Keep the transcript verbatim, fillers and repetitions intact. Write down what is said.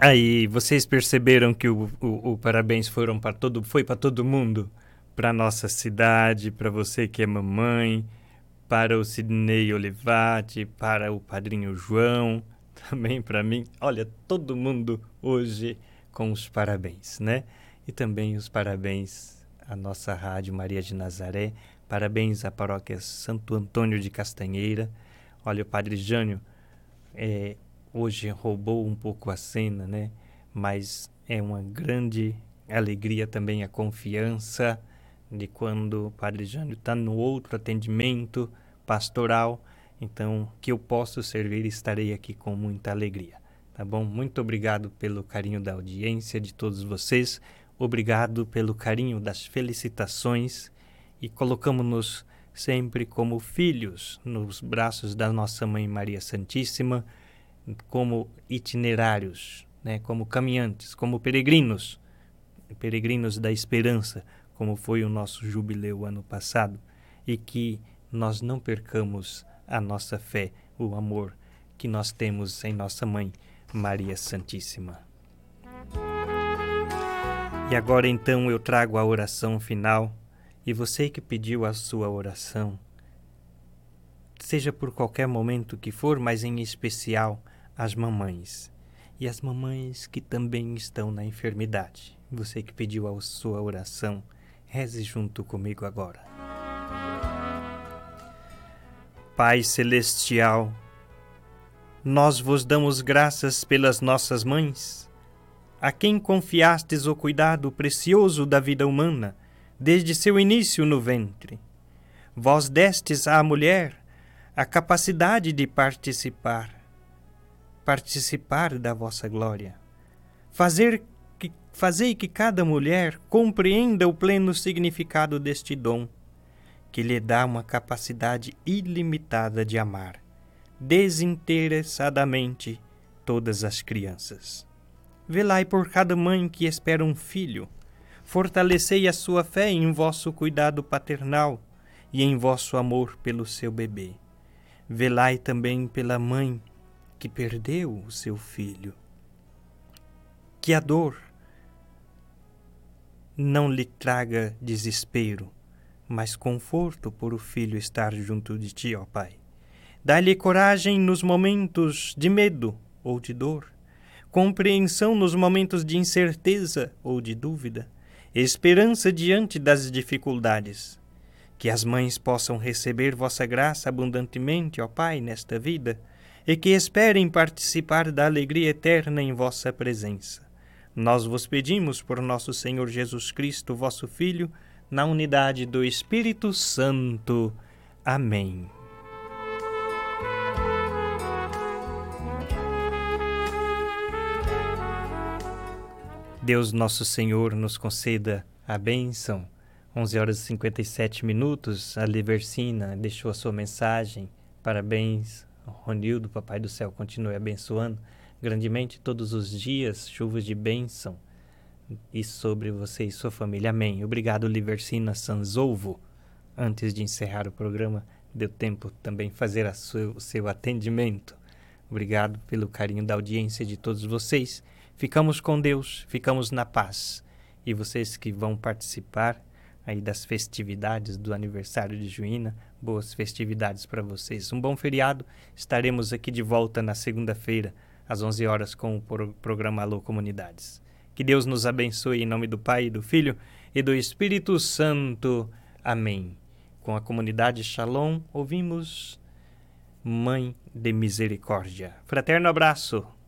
Aí, vocês perceberam que o, o, o parabéns foram para todo, foi para todo mundo? Para nossa cidade, para você que é mamãe, para o Sidney Olivati, para o padrinho João, também para mim. Olha, todo mundo hoje com os parabéns, né? E também os parabéns à nossa Rádio Maria de Nazaré, parabéns à paróquia Santo Antônio de Castanheira. Olha, o padre Jânio é, hoje roubou um pouco a cena, né? Mas é uma grande alegria também a confiança de quando o padre Jânio está no outro atendimento pastoral. Então, que eu posso servir, estarei aqui com muita alegria, tá bom? Muito obrigado pelo carinho da audiência de todos vocês, obrigado pelo carinho das felicitações e colocamos-nos sempre como filhos nos braços da nossa Mãe Maria Santíssima, como itinerários, né? Como caminhantes, como peregrinos, peregrinos da esperança, como foi o nosso jubileu ano passado, e que nós não percamos a nossa fé, o amor que nós temos em nossa Mãe Maria Santíssima. E agora então eu trago a oração final, e você que pediu a sua oração, seja por qualquer momento que for, mas em especial as mamães, e as mamães que também estão na enfermidade. Você que pediu a sua oração, reze junto comigo agora. Pai Celestial, nós vos damos graças pelas nossas mães, a quem confiastes o cuidado precioso da vida humana, desde seu início no ventre. Vós destes à mulher a capacidade de participar, participar da vossa glória. Fazer que, fazei que cada mulher compreenda o pleno significado deste dom, que lhe dá uma capacidade ilimitada de amar, desinteressadamente, todas as crianças. Velai por cada mãe que espera um filho, fortalecei a sua fé em vosso cuidado paternal e em vosso amor pelo seu bebê. Velai também pela mãe que perdeu o seu filho. Que a dor não lhe traga desespero, mas conforto por o filho estar junto de ti, ó Pai. Dá-lhe coragem nos momentos de medo ou de dor, compreensão nos momentos de incerteza ou de dúvida, esperança diante das dificuldades. Que as mães possam receber vossa graça abundantemente, ó Pai, nesta vida, e que esperem participar da alegria eterna em vossa presença. Nós vos pedimos por nosso Senhor Jesus Cristo, vosso Filho, na unidade do Espírito Santo. Amém. Deus nosso Senhor nos conceda a bênção. onze horas e cinquenta e sete minutos, a Liversina deixou a sua mensagem. Parabéns, Ronildo, Papai do Céu continue abençoando grandemente todos os dias, chuvas de bênção e sobre você e sua família. Amém. Obrigado, Liversina Sanzolvo. Antes de encerrar o programa, deu tempo também fazer a sua, o seu atendimento. Obrigado pelo carinho da audiência de todos vocês. Ficamos com Deus, ficamos na paz. E vocês que vão participar aí das festividades do aniversário de Joina, boas festividades para vocês. Um bom feriado. Estaremos aqui de volta na segunda-feira, às onze horas, com o pro- programa Alô Comunidades. Que Deus nos abençoe em nome do Pai, do Filho e do Espírito Santo. Amém. Com a comunidade Shalom, ouvimos Mãe de Misericórdia. Fraterno abraço.